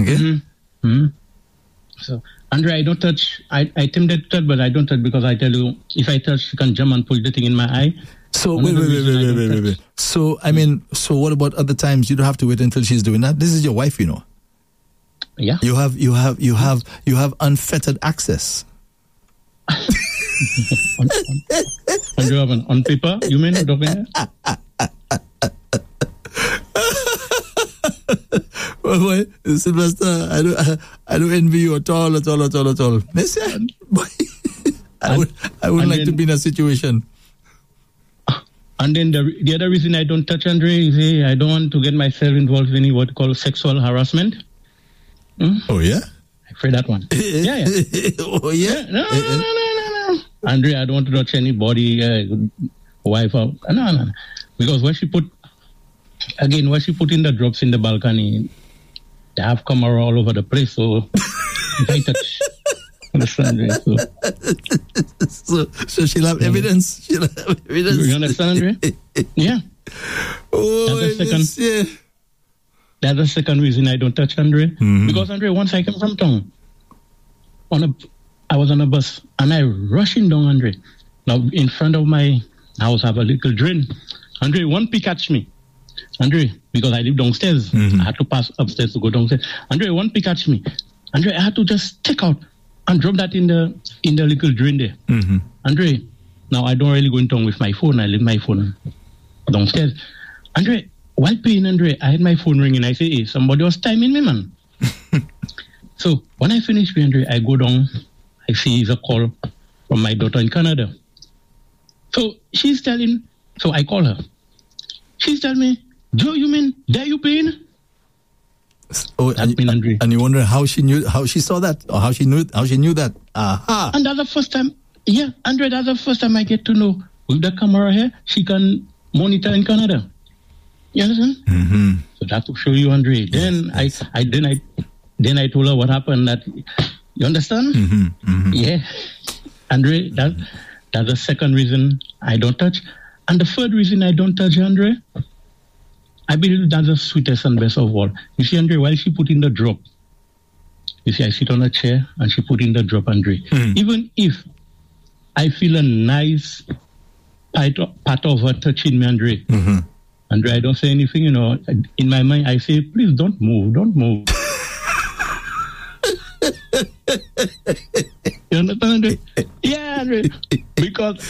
Okay. Mm-hmm. Mm-hmm. So, Andre, I don't touch. I tempted to touch, but I don't touch because I tell you, if I touch, you can jump and pull the thing in my eye. So wait. So I mean, so what about other times? You don't have to wait until she's doing that. This is your wife, you know. Yeah. You have unfettered access. on paper, you mean? Well, Sylvester, I don't envy you at all. Listen, I would like to be in a situation. And then the other reason I don't touch Andre is I don't want to get myself involved in what you call sexual harassment. Oh yeah, I afraid that one. Yeah. Oh yeah. No. Andre, I don't want to touch anybody, wife or no. Because when she put in the drops in the balcony, they have camera all over the place. So if I touch. Understand, so she'll have evidence. You understand, Andre? Yeah. Oh, that's the second reason I don't touch Andre. Mm-hmm. Because Andre, once I came from town, I was on a bus and I rushing down Andre. Now in front of my house I have a little drain. Andre, one pee catch me. Andre, because I live downstairs, I had to pass upstairs to go downstairs. Andre, one pee catch me. Andre, I had to just take out and drop that in the little drain there. Mm-hmm. Andre, now I don't really go in town with my phone. I leave my phone downstairs. Andre, while paying Andre, I had my phone ringing. I say, hey, somebody was timing me, man. So when I finish paying Andre, I go down. I see it's a call from my daughter in Canada. So I call her. She's telling me, Joe, you mean that you paying? Oh, and you wonder how she saw that, or how she knew that. Aha! And that's the first time. Yeah, Andre, that's the first time I get to know with the camera here, she can monitor in Canada. You understand? Mm-hmm. So that will show you, Andre. Then yes. I told her what happened. That you understand? Mm-hmm. Mm-hmm. Yeah, Andre, that's the second reason I don't touch, and the third reason I don't touch, Andre. I believe that's the sweetest and best of all. You see, Andre, while she put in the drop, you see, I sit on a chair and she put in the drop, Andre. Even if I feel a nice part of her touching me, Andre, Andre, I don't say anything, you know. In my mind, I say, please don't move. You understand, Andre? Yeah, Andre. Because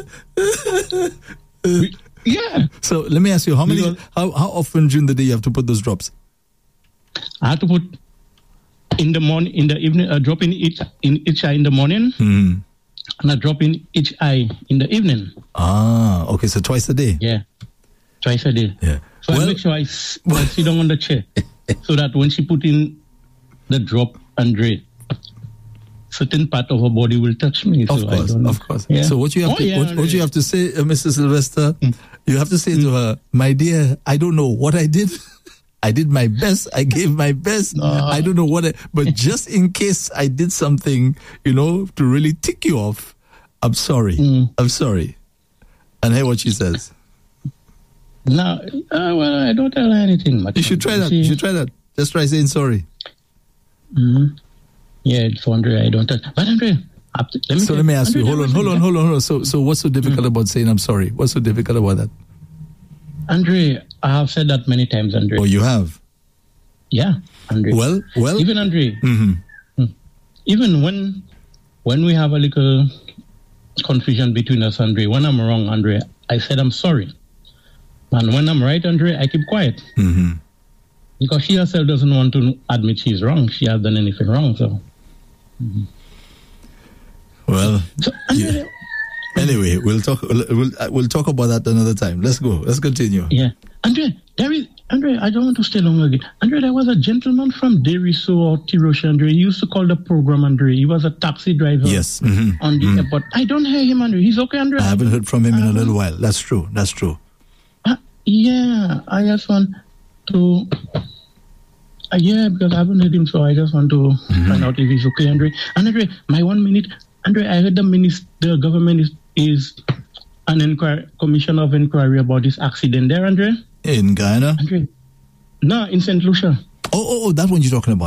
yeah. So let me ask you, how often during the day you have to put those drops? I have to put in the morning, in the evening, a drop in each eye in the morning, and a drop in each eye in the evening. Ah, okay, so twice a day. Yeah, twice a day. Yeah. So I make sure I sit down on the chair, so that when she put in the drop, Andre, certain part of her body will touch me. Of course. Yeah. So what you have to say, Mr. Sylvester, you have to say to her, my dear, I don't know what I did. I did my best. I gave my best. I don't know but just in case I did something, to really tick you off, I'm sorry. I'm sorry. And hear what she says. No, well, I don't tell her anything much. You should try that. Just try saying sorry. Mm-hmm. Yeah, it's Andre, I don't touch. But Andre, let me ask you. Hold on. So what's so difficult about saying I'm sorry? What's so difficult about that? Andre, I have said that many times, Andre. Oh, you have? Yeah, Andre. Well. Even Andre. Even when we have a little confusion between us, Andre, when I'm wrong, Andre, I said I'm sorry. And when I'm right, Andre, I keep quiet. Mm-hmm. Because she herself doesn't want to admit she's wrong. She has done anything wrong, so. Well, anyway, we'll talk about that another time. Let's go. Let's continue. Yeah, Andre, I don't want to stay long again. Andre, there was a gentleman from Deriso or Tirosha, Andre. He used to call the program, Andre. He was a taxi driver. Yes. On the airport. I don't hear him, Andre. He's okay, Andre. I haven't heard from him in a little while. That's true. Yeah, I just want to. Because I haven't heard him, so I just want to find out if he's okay, Andre. And Andre, my 1 minute. Andre, I heard the government is an commission of inquiry about this accident there, Andre. In Guyana? Andre, no, in St. Lucia. Oh, that one you're talking about.